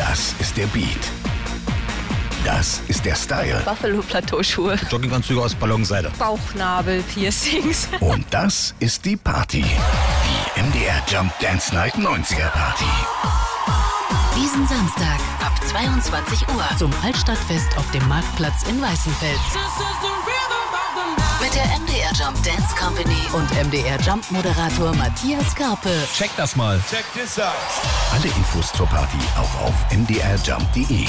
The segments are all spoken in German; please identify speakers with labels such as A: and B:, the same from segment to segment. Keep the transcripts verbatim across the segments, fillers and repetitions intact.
A: Das ist der Beat. Das ist der Style.
B: Buffalo-Plateauschuhe.
C: Jogginganzüge aus Ballonseide.
B: Bauchnabel-Piercings.
A: Und das ist die Party. Die M D R Jump Dance Night neunziger Party.
D: Diesen Samstag ab zweiundzwanzig Uhr zum Altstadtfest auf dem Marktplatz in Weißenfels. Mit der M D R Jump Dance Company und M D R Jump Moderator Matthias Karpe.
C: Check das mal.
E: Check this out.
A: Alle Infos zur Party auch auf m d r jump punkt d e.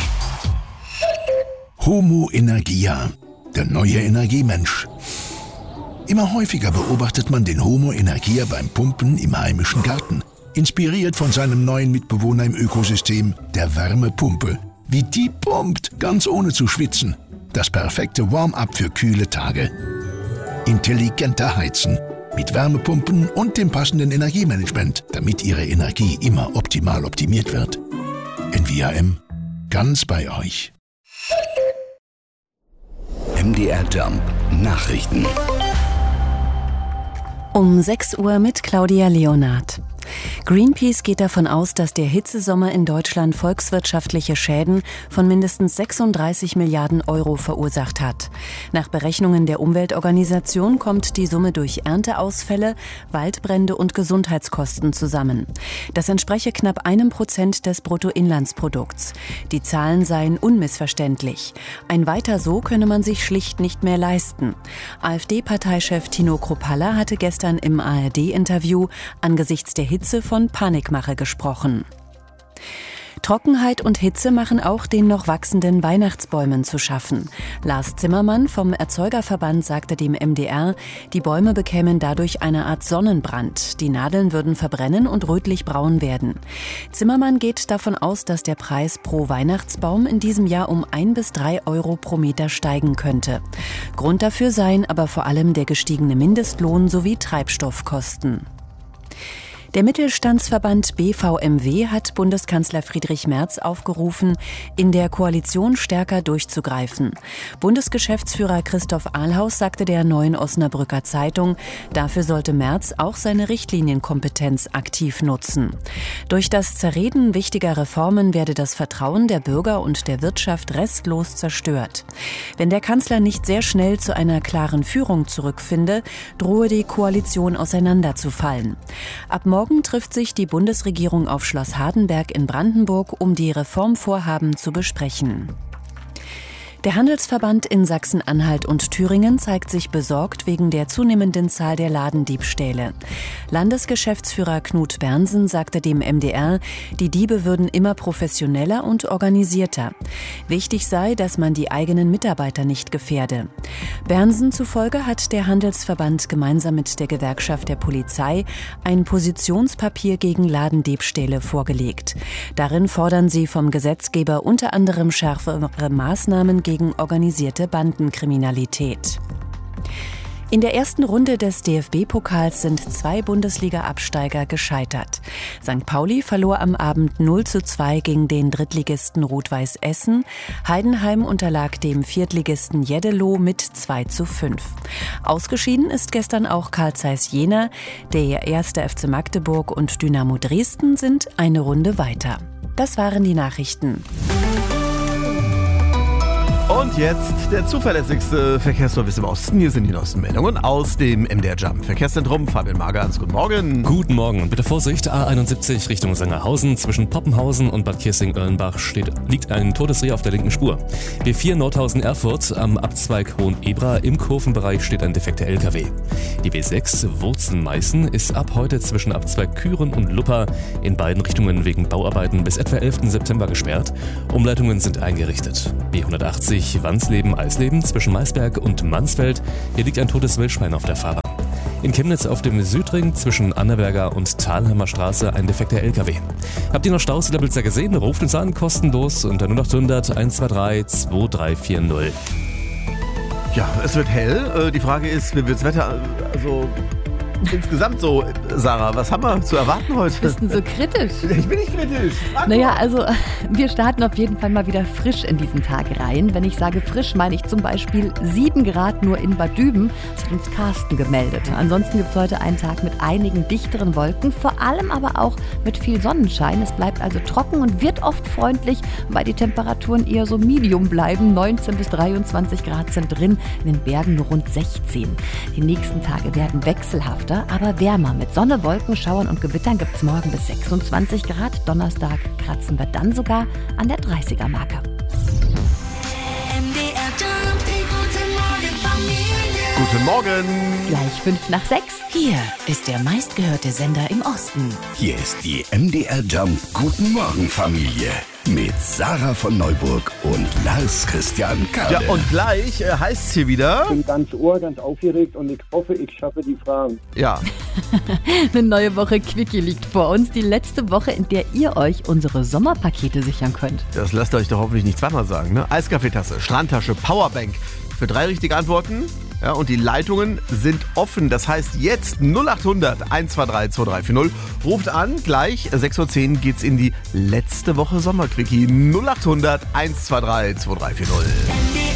A: Homo Energia, der neue Energiemensch. Immer häufiger beobachtet man den Homo Energia beim Pumpen im heimischen Garten. Inspiriert von seinem neuen Mitbewohner im Ökosystem, der Wärmepumpe. Wie die pumpt, ganz ohne zu schwitzen. Das perfekte Warm-up für kühle Tage. Intelligenter Heizen. Mit Wärmepumpen und dem passenden Energiemanagement, damit Ihre Energie immer optimal optimiert wird. N V A M, ganz bei euch. M D R Jump Nachrichten.
D: Um sechs Uhr mit Claudia Leonard. Greenpeace geht davon aus, dass der Hitzesommer in Deutschland volkswirtschaftliche Schäden von mindestens sechsunddreißig Milliarden Euro verursacht hat. Nach Berechnungen der Umweltorganisation kommt die Summe durch Ernteausfälle, Waldbrände und Gesundheitskosten zusammen. Das entspreche knapp einem Prozent des Bruttoinlandsprodukts. Die Zahlen seien unmissverständlich. Ein Weiter so könne man sich schlicht nicht mehr leisten. AfD-Parteichef Tino Kruppalla hatte gestern im A R D-Interview angesichts der Hitze von Panikmache gesprochen. Trockenheit und Hitze machen auch den noch wachsenden Weihnachtsbäumen zu schaffen. Lars Zimmermann vom Erzeugerverband sagte dem M D R, die Bäume bekämen dadurch eine Art Sonnenbrand. Die Nadeln würden verbrennen und rötlich-braun werden. Zimmermann geht davon aus, dass der Preis pro Weihnachtsbaum in diesem Jahr um ein bis drei Euro pro Meter steigen könnte. Grund dafür seien aber vor allem der gestiegene Mindestlohn sowie Treibstoffkosten. Der Mittelstandsverband B V M W hat Bundeskanzler Friedrich Merz aufgerufen, in der Koalition stärker durchzugreifen. Bundesgeschäftsführer Christoph Ahlhaus sagte der Neuen Osnabrücker Zeitung, dafür sollte Merz auch seine Richtlinienkompetenz aktiv nutzen. Durch das Zerreden wichtiger Reformen werde das Vertrauen der Bürger und der Wirtschaft restlos zerstört. Wenn der Kanzler nicht sehr schnell zu einer klaren Führung zurückfinde, drohe die Koalition auseinanderzufallen. Ab morgen trifft sich die Bundesregierung auf Schloss Hardenberg in Brandenburg, um die Reformvorhaben zu besprechen. Der Handelsverband in Sachsen-Anhalt und Thüringen zeigt sich besorgt wegen der zunehmenden Zahl der Ladendiebstähle. Landesgeschäftsführer Knut Bernsen sagte dem M D R, die Diebe würden immer professioneller und organisierter. Wichtig sei, dass man die eigenen Mitarbeiter nicht gefährde. Bernsen zufolge hat der Handelsverband gemeinsam mit der Gewerkschaft der Polizei ein Positionspapier gegen Ladendiebstähle vorgelegt. Darin fordern sie vom Gesetzgeber unter anderem schärfere Maßnahmen gegen organisierte Bandenkriminalität. In der ersten Runde des D F B-Pokals sind zwei Bundesliga-Absteiger gescheitert. Sankt Pauli verlor am Abend null zu zwei gegen den Drittligisten Rot-Weiß Essen. Heidenheim unterlag dem Viertligisten Jeddelo mit zwei zu fünf. Ausgeschieden ist gestern auch Carl Zeiss Jena. Der erste F C Magdeburg und Dynamo Dresden sind eine Runde weiter. Das waren die Nachrichten.
E: Und jetzt der zuverlässigste Verkehrsservice im Osten. Hier sind die neuesten Meldungen aus dem M D R Jump Verkehrszentrum. Fabian Magerans, guten Morgen.
F: Guten Morgen und bitte Vorsicht, A einundsiebzig Richtung Sangerhausen. Zwischen Poppenhausen und Bad Kiersing-Erlenbach steht, liegt ein Todesreh auf der linken Spur. B vier Nordhausen-Erfurt am Abzweig Hohenebra. Im Kurvenbereich steht ein defekter L K W. Die B sechs Wurzen-Meißen ist ab heute zwischen Abzweig Küren und Luppa in beiden Richtungen wegen Bauarbeiten bis etwa elften September gesperrt. Umleitungen sind eingerichtet. B hundertachtzig Wandsleben-Eisleben zwischen Maisberg und Mansfeld. Hier liegt ein totes Wildschwein auf der Fahrbahn. In Chemnitz auf dem Südring zwischen Annaberger und Thalheimer Straße ein defekter L K W. Habt ihr noch Staus in der Blitzer gesehen? Ruft uns an, kostenlos unter null acht hundert eins zwei drei zwei drei vier null.
E: Ja, es wird hell. Die Frage ist, wie wird das Wetter? Also insgesamt so, Sarah, was haben wir zu erwarten heute?
G: Bist du so kritisch?
E: Ich bin nicht kritisch. Frag
G: Naja,
E: mal.
G: also wir starten auf jeden Fall mal wieder frisch in diesen Tag rein. Wenn ich sage frisch, meine ich zum Beispiel sieben Grad nur in Bad Düben. Das hat uns Carsten gemeldet. Ansonsten gibt es heute einen Tag mit einigen dichteren Wolken, vor allem aber auch mit viel Sonnenschein. Es bleibt also trocken und wird oft freundlich, weil die Temperaturen eher so medium bleiben. neunzehn bis dreiundzwanzig Grad sind drin, in den Bergen nur rund sechzehn. Die nächsten Tage werden wechselhafter, aber wärmer. Mit Sonne, Wolken, Schauern und Gewittern gibt es morgen bis sechsundzwanzig Grad. Donnerstag kratzen wir dann sogar an der dreißiger-Marke.
E: Guten Morgen.
G: Gleich fünf nach sechs.
H: Hier ist der meistgehörte Sender im Osten.
I: Hier ist die M D R Jump Guten Morgen Familie mit Sarah von Neuburg und Lars Christian Kade.
E: Ja, und gleich äh, heißt es hier wieder.
J: Ich bin ganz ohr, ganz aufgeregt und ich hoffe, ich schaffe die Fragen.
E: Ja.
G: Eine neue Woche Quickie liegt vor uns. Die letzte Woche, in der ihr euch unsere Sommerpakete sichern könnt.
E: Das lasst ihr euch doch hoffentlich nicht zweimal sagen, ne? Eiskaffeetasse, Strandtasche, Powerbank. Für drei richtige Antworten. Ja, und die Leitungen sind offen. Das heißt jetzt null acht hundert eins zwei drei zwei drei vier null. Ruft an, gleich sechs Uhr zehn geht's in die letzte Woche Sommerquickie. null acht hundert eins zwei drei zwei drei vier null.